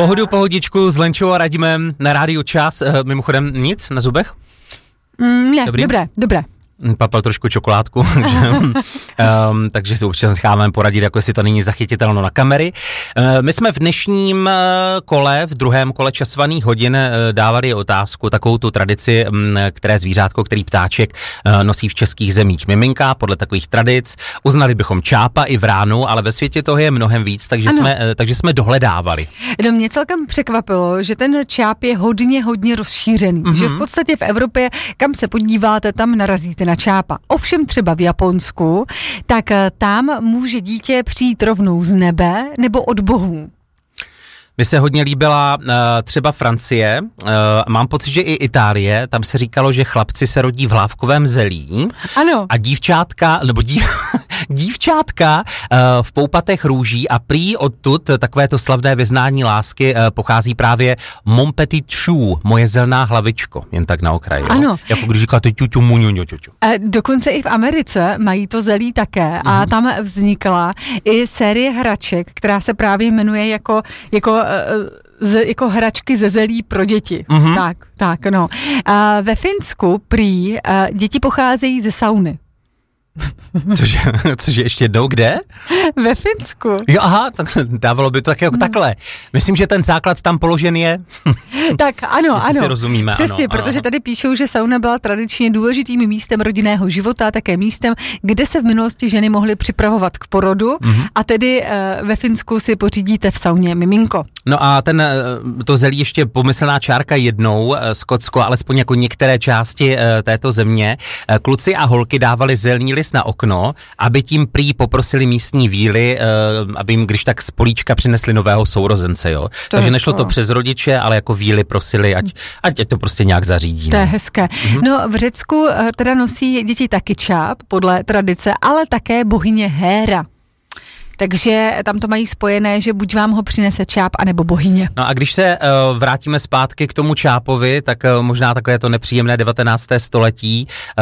Pohodičku s Lenčou a Radimem na rádiu Čas. Mimochodem nic na zubech? Ne, dobré. Papal trošku čokoládku, takže si občas necháváme poradit, jako jestli to není zachytitelno na kamery. My jsme v dnešním kole, v druhém kole časovaných hodin dávali otázku, takovou tu tradici, které zvířátko, který ptáček nosí v českých zemích miminka, podle takových tradic. Uznali bychom čápa i vránu, ale ve světě toho je mnohem víc, takže jsme dohledávali. No mě celkem překvapilo, že ten čáp je hodně rozšířený, že v podstatě v Evropě, kam se podíváte, tam narazíte na čápa. Ovšem třeba v Japonsku, tak tam může dítě přijít rovnou z nebe nebo od bohů. Mně se hodně líbila třeba Francie, mám pocit, že i Itálie, tam se říkalo, že chlapci se rodí v hlávkovém zelí. Ano. A dívčátka v poupatech růží a prý odtud takovéto slavné vyznání lásky pochází právě Mon petit chou, moje zelená hlavičko, jen tak na okraji. Ano. Jako když říkáte ťuťu, muňuňu, ťuťu. Dokonce i v Americe mají to zelí také a tam vznikla i série hraček, která se právě jmenuje jako hračky ze zelí pro děti. Tak, no. Ve Finsku prý děti pocházejí ze sauny. Cože ještě jednou, kde? Ve Finsku. Jo, aha, tak dávalo by to tak jako takhle. Myslím, že ten základ tam položen je. Tak ano. Si rozumíme. Přesně, protože tady píšou, že sauna byla tradičně důležitým místem rodinného života, také místem, kde se v minulosti ženy mohly připravovat k porodu a tedy ve Finsku si pořídíte v sauně miminko. No a to zelí ještě pomyslná čárka jednou, Skotsko, alespoň jako některé části této země. Kluci a holky dávali zelní list na okno, aby tím prý poprosili místní víly, aby jim když tak z políčka přinesli nového sourozence, jo. Takže nešlo to přes rodiče, ale jako víly prosili, ať to prostě nějak zařídí. To je hezké. No v Řecku teda nosí děti taky čáp, podle tradice, ale také bohyně Héra. Takže tam to mají spojené, že buď vám ho přinese čáp, anebo bohyně. No a když se vrátíme zpátky k tomu čápovi, tak možná takové to nepříjemné 19. století,